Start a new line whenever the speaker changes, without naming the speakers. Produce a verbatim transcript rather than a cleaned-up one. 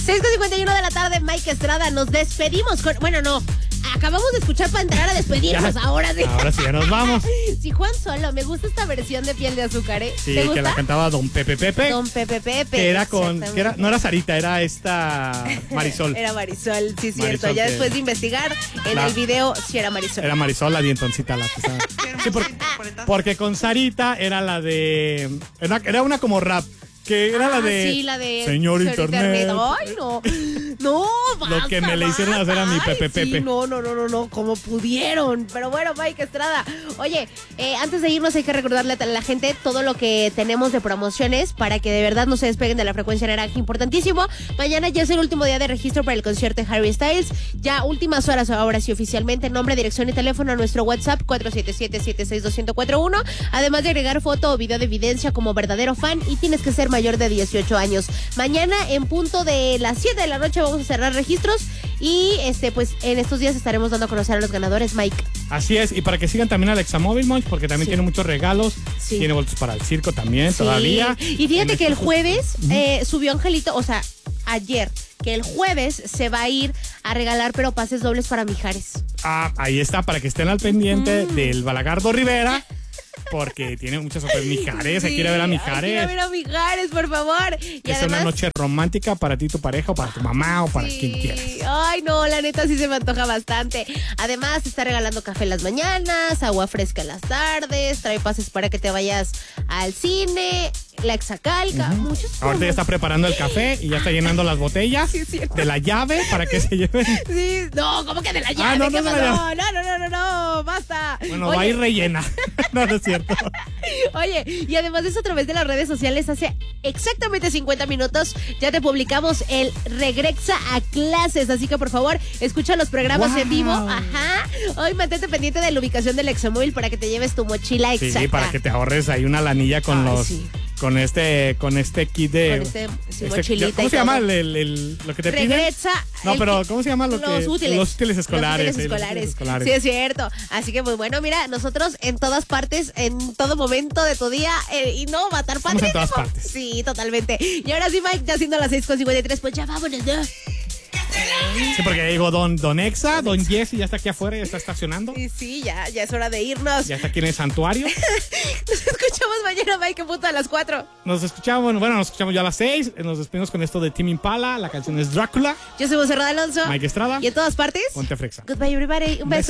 seis con cincuenta y uno de la tarde, Mike Estrada, nos despedimos con... Bueno, no, acabamos de escuchar para entrar a despedirnos,
Ya,
ahora sí.
Ahora sí, ya nos vamos.
Sí, Juan Solo, me gusta esta versión de Piel de Azúcar, ¿eh?
Sí,
¿Te gusta?
que la cantaba Don Pepe Pepe.
Don Pepe Pepe.
Que era con... Que era, no era Sarita, era esta Marisol.
Era Marisol, sí, cierto.
Marisol,
ya
que-
después de investigar, en
La-
el video sí era Marisol.
Era Marisol, la dientoncita, la pesada. Sí, porque, porque con Sarita era la de... Era, era una como rap. Que era la
Ah,
de...
sí, la de
Señor Internet.
Ay, no. No, basta,
Lo que me le hicieron hacer a mi
basta.
Pepe
Ay,
Pepe.
Sí, no, no, no, no, no, como pudieron. Pero bueno, Mike Estrada. Oye, eh, antes de irnos hay que recordarle a la gente todo lo que tenemos de promociones para que de verdad no se despeguen de la frecuencia naranja. Importantísimo. Mañana ya es el último día de registro para el concierto de Harry Styles. Ya últimas horas ahora sí oficialmente. Nombre, dirección y teléfono a nuestro WhatsApp cuatro siete siete, siete seis dos cero cuatro uno. Además de agregar foto o video de evidencia como verdadero fan y tienes que ser mayor de dieciocho años. Mañana en punto de las siete de la noche vamos a cerrar registros y este pues en estos días estaremos dando a conocer a los ganadores, Mike.
Así es, y para que sigan también a Alexa Móvil, Monch, porque también
Sí.
tiene muchos regalos.
Sí.
Tiene boletos para el circo también,
Sí.
todavía.
Y fíjate
En
que el
estos-
jueves eh, subió Angelito, o sea, ayer, que el jueves se va a ir a regalar pero pases dobles para Mijares.
Ah, ahí está, para que estén al pendiente
Mm.
del Balagardo Rivera, porque tiene muchas sorpresas. Mijares, se
Sí,
quiere ver a
ay,
Mijares.
quiero ver a Mijares, por favor. Y
Es
además,
una noche romántica para ti, tu pareja, o para tu mamá, o para
sí.
quien quieras.
Ay, no, la neta sí se me antoja bastante. Además, está regalando café en las mañanas, agua fresca en las tardes, trae pases para que te vayas al cine, la Exacalca, muchos
Ahorita ya
promos.
está preparando el café y ya está llenando las botellas
Sí, es cierto.
de la llave para que se lleven.
Sí, no, ¿cómo que de la llave?
Ah, no,
¿Qué
no, de la
pasó? no, no, no, no, no, basta.
Bueno,
Oye,
va a ir rellena. No, no es cierto.
Oye, y además de eso, a través de las redes sociales, hace exactamente cincuenta minutos ya te publicamos el Regrexa a clases. Así que, por favor, escucha los programas
Wow.
en vivo. Ajá. Hoy mantente pendiente de la ubicación del Examóvil para que te lleves tu mochila exacta.
Sí, para que te ahorres ahí una lanilla con
Ay,
los...
sí.
Con este, con este kit de...
Con este, sí, mochilita
¿Cómo
y
se llama
todo.
el, el- el- lo que te piden?
Regresa.
No,
el
pero
que-
¿cómo se llama lo
los
que-
útiles.
los útiles escolares,
Los
sí,
útiles
los
escolares.
útiles escolares.
Sí, es cierto. Así que, pues bueno, mira, nosotros en todas partes, en todo momento de tu día, eh, y no matar
Estamos en
patriótico.
todas partes.
Sí, totalmente. Y ahora sí, Mike, ya siendo las seis con cincuenta y tres, pues ya vámonos, ¿no?
Sí, porque ya llegó Don, Don Exa, Don Jesse ya está aquí afuera, ya está estacionando.
Sí, sí, ya, ya es hora de irnos.
Ya está aquí en el santuario.
Nos escuchamos mañana, Mike, en punto a las cuatro.
Nos escuchamos, bueno, nos escuchamos ya a las seis. Nos despedimos con esto de Tim Impala. La canción es Drácula.
Yo soy Monserrat Alonso.
Mike Estrada.
Y en todas partes.
Ponte frexa.
Goodbye, everybody. Un beso.